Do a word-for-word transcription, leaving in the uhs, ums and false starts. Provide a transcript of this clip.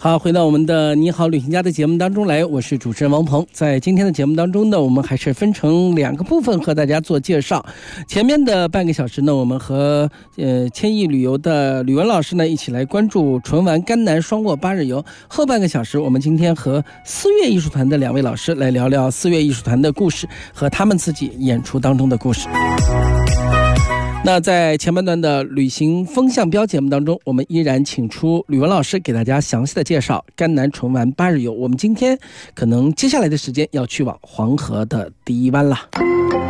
好，回到我们的你好旅行家的节目当中来，我是主持人王鹏。在今天的节目当中呢，我们还是分成两个部分和大家做介绍。前面的半个小时呢，我们和呃千亿旅游的吕文老师呢一起来关注纯玩甘南双卧八日游。后半个小时，我们今天和四月艺术团的两位老师来聊聊四月艺术团的故事和他们自己演出当中的故事。那在前半段的旅行风向标节目当中，我们依然请出吕文老师给大家详细的介绍甘南纯玩八日游。我们今天可能接下来的时间要去往黄河的第一湾了。